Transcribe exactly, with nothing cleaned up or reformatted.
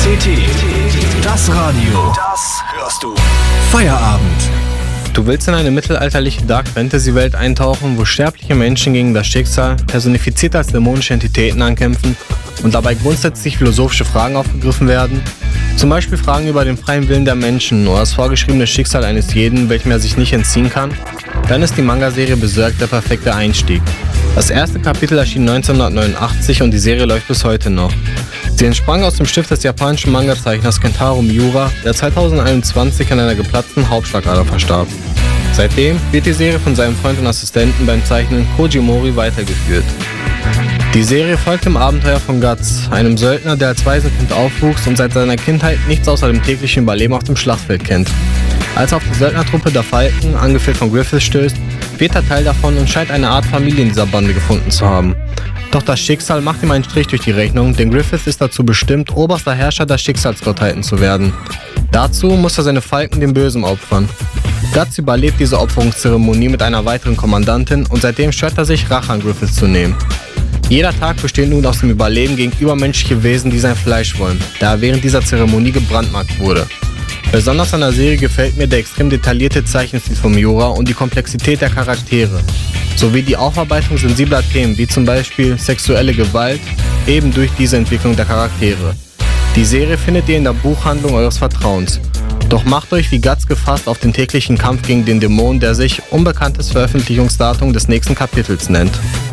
T T, das Radio, das hörst du. Feierabend. Du willst in eine mittelalterliche Dark-Fantasy-Welt eintauchen, wo sterbliche Menschen gegen das Schicksal, personifiziert als dämonische Entitäten, ankämpfen und dabei grundsätzlich philosophische Fragen aufgegriffen werden? Zum Beispiel Fragen über den freien Willen der Menschen oder das vorgeschriebene Schicksal eines jeden, welchem er sich nicht entziehen kann? Dann ist die Manga-Serie Berserk der perfekte Einstieg. Das erste Kapitel erschien neunzehnhundertneunundachtzig und die Serie läuft bis heute noch. Sie entsprang aus dem Stift des japanischen Manga-Zeichners Kentaro Miura, der zweitausendeinundzwanzig an einer geplatzten Hauptschlagader verstarb. Seitdem wird die Serie von seinem Freund und Assistenten beim Zeichnen Koji Mori weitergeführt. Die Serie folgt dem Abenteuer von Guts, einem Söldner, der als Waisenkind aufwuchs und seit seiner Kindheit nichts außer dem täglichen Überleben auf dem Schlachtfeld kennt. Als er auf die Söldnertruppe der Falken, angeführt von Griffith, stößt, wird er Teil davon und scheint eine Art Familie in dieser Bande gefunden zu haben. Doch das Schicksal macht ihm einen Strich durch die Rechnung, denn Griffith ist dazu bestimmt, oberster Herrscher der Schicksalsgottheiten zu werden. Dazu muss er seine Falken dem Bösen opfern. Guts überlebt diese Opferungszeremonie mit einer weiteren Kommandantin und seitdem schwört er sich, Rache an Griffith zu nehmen. Jeder Tag besteht nun aus dem Überleben gegen übermenschliche Wesen, die sein Fleisch wollen, da er während dieser Zeremonie gebrandmarkt wurde. Besonders an der Serie gefällt mir der extrem detaillierte Zeichenstil von Miura und die Komplexität der Charaktere, sowie die Aufarbeitung sensibler Themen wie zum Beispiel sexuelle Gewalt, eben durch diese Entwicklung der Charaktere. Die Serie findet ihr in der Buchhandlung eures Vertrauens. Doch macht euch wie Guts gefasst auf den täglichen Kampf gegen den Dämon, der sich unbekanntes Veröffentlichungsdatum des nächsten Kapitels nennt.